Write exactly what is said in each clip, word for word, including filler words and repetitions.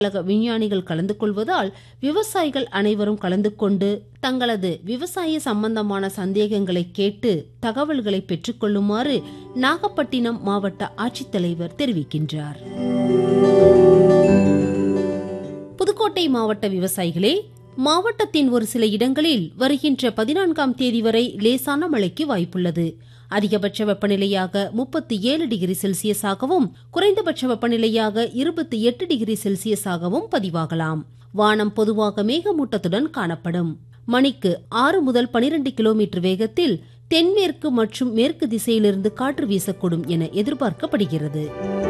கழக விஞ்ஞானிகள் கலந்து கொள்வதால் விவசாயிகள் அனைவரும் கலந்து கொண்டு தங்களது விவசாய சம்பந்தமான சந்தேகங்களை கேட்டு தகவல்களை பெற்றுக்கொள்ளுமாறு நாகப்பட்டினம் மாவட்ட ஆட்சித்தலைவர் தெரிவிக்கின்றார். புதுக்கோட்டை மாவட்ட விவசாயிகளே, மாவட்டத்தின் ஒரு சில இடங்களில் வருகின்ற பதினான்காம் தேதி வரை லேசான மழைக்கு வாய்ப்புள்ளது. அதிகபட்ச வெப்பநிலையாக முப்பத்தி ஏழு டிகிரி செல்சியஸாகவும் குறைந்தபட்ச வெப்பநிலையாக இருபத்தி எட்டு டிகிரி செல்சியஸாகவும் பதிவாகலாம். வானம் பொதுவாக மேகமூட்டத்துடன் காணப்படும். மணிக்கு ஆறு முதல் பனிரெண்டு கிலோமீட்டர் வேகத்தில் தென்மேற்கு மற்றும் மேற்கு திசையிலிருந்து காற்று வீசக்கூடும் என எதிர்பார்க்கப்படுகிறது.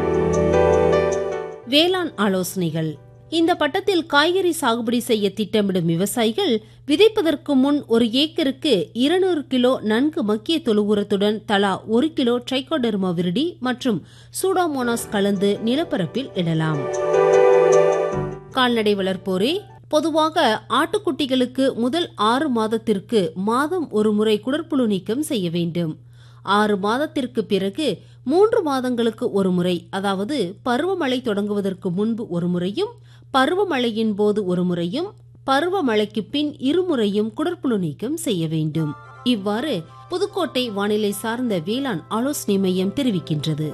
வேளாண் ஆலோசனைகள். இந்த பட்டத்தில் காய்கறி சாகுபடி செய்ய திட்டமிடும் விவசாயிகள் விதைப்பதற்கு முன் ஒரு ஏக்கருக்கு இருநூறு கிலோ நன்கு மக்கிய தொழு உரத்துடன் தலா ஒரு கிலோ ட்ரைகோடெர்மா விரிடி மற்றும் சூடோமோனாஸ் கலந்து நிலப்பரப்பில் இடலாம். கால்நடை வளர்ப்போரே, பொதுவாக ஆட்டுக்குட்டிகளுக்கு முதல் ஆறு மாதத்திற்கு மாதம் ஒரு முறை குடற்புழு நீக்கம் செய்ய வேண்டும். ஆறு மாதத்திற்கு பிறகு மூன்று மாதங்களுக்கு ஒரு முறை, அதாவது பருவமழை தொடங்குவதற்கு முன்பு ஒரு முறையும் பருவமழையின் போது ஒரு முறையும் பருவமழைக்கு பின் இருமுறையும் குடற்புழு நீக்கம் செய்ய வேண்டும். இவ்வாறு புதுக்கோட்டை வானிலை சார்ந்த வேளாண் ஆலோசனை மையம் தெரிவிக்கின்றது.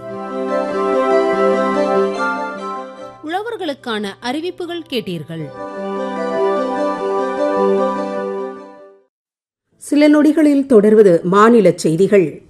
உழவர்களுக்கான அறிவிப்புகள் கேட்டீர்கள். சில நொடிகளில் தொடர்வது மாநில செய்திகள்.